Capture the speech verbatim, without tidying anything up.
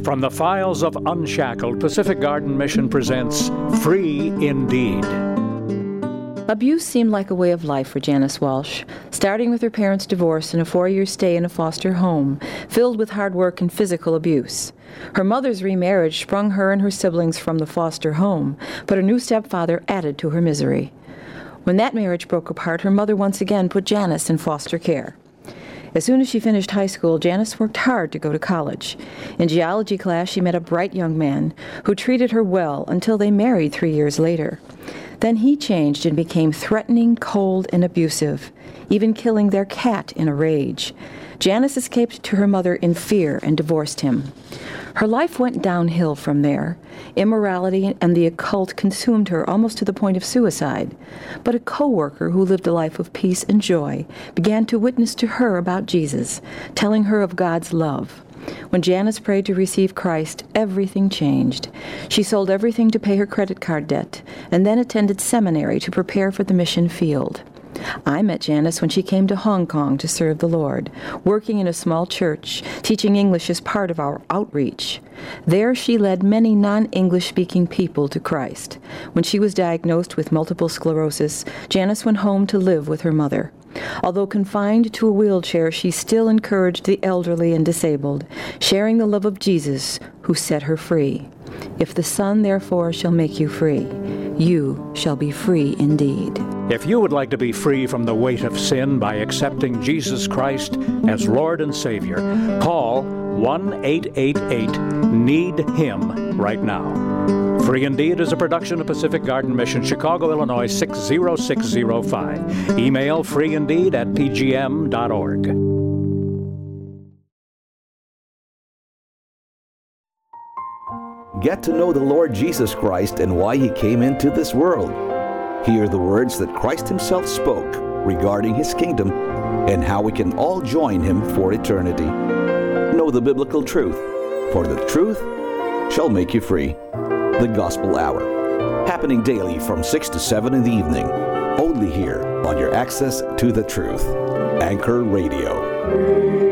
From the files of Unshackled, Pacific Garden Mission presents Free Indeed. Abuse seemed like a way of life for Janice Walsh, starting with her parents' divorce and a four-year stay in a foster home, filled with hard work and physical abuse. Her mother's remarriage sprung her and her siblings from the foster home, but a new stepfather added to her misery. When that marriage broke apart, her mother once again put Janice in foster care. As soon as she finished high school, Janice worked hard to go to college. In geology class, she met a bright young man who treated her well until they married three years later. Then he changed and became threatening, cold, and abusive, even killing their cat in a rage. Janice escaped to her mother in fear and divorced him. Her life went downhill from there. Immorality and the occult consumed her almost to the point of suicide. But a co-worker who lived a life of peace and joy began to witness to her about Jesus, telling her of God's love. When Janice prayed to receive Christ, everything changed. She sold everything to pay her credit card debt, and then attended seminary to prepare for the mission field. I met Janice when she came to Hong Kong to serve the Lord, working in a small church, teaching English as part of our outreach. There she led many non-English speaking people to Christ. When she was diagnosed with multiple sclerosis, Janice went home to live with her mother. Although confined to a wheelchair, she still encouraged the elderly and disabled, sharing the love of Jesus, who set her free. If the Son, therefore, shall make you free, you shall be free indeed. If you would like to be free from the weight of sin by accepting Jesus Christ as Lord and Savior, call one eight eight eight need him right now. Free Indeed is a production of Pacific Garden Mission, Chicago, Illinois six zero six zero five. Email freeindeed at p g m dot org. Get to know the Lord Jesus Christ and why He came into this world. Hear the words that Christ Himself spoke regarding His kingdom and how we can all join Him for eternity. Know the biblical truth, for the truth shall make you free. The Gospel Hour, happening daily from six to seven in the evening, only here on your access to the truth. Anchor Radio.